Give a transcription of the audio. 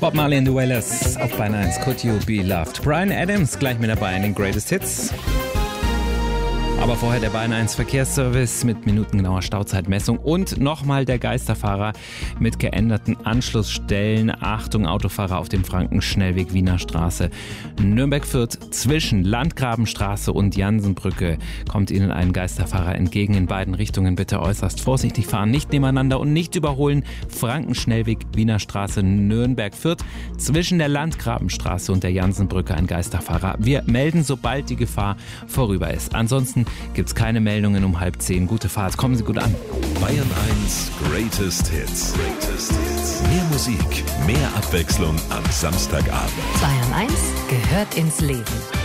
Bob Marley and the Wailers auf Bayern 1, Could You Be Loved. Bryan Adams gleich mit dabei in den Greatest Hits. Aber vorher der Bayern 1 Verkehrsservice mit minutengenauer Stauzeitmessung und nochmal der Geisterfahrer mit geänderten Anschlussstellen. Achtung, Autofahrer auf dem Frankenschnellweg Wiener Straße. Nürnberg-Fürth zwischen Landgrabenstraße und Jansenbrücke kommt Ihnen ein Geisterfahrer entgegen. In beiden Richtungen bitte äußerst vorsichtig fahren, nicht nebeneinander und nicht überholen. Frankenschnellweg Wiener Straße Nürnberg-Fürth zwischen der Landgrabenstraße und der Jansenbrücke ein Geisterfahrer. Wir melden, sobald die Gefahr vorüber ist. Ansonsten gibt's keine Meldungen um 9:30. Gute Fahrt, kommen Sie gut an. Bayern 1 Greatest Hits. Mehr Musik, mehr Abwechslung am Samstagabend. Bayern 1 gehört ins Leben.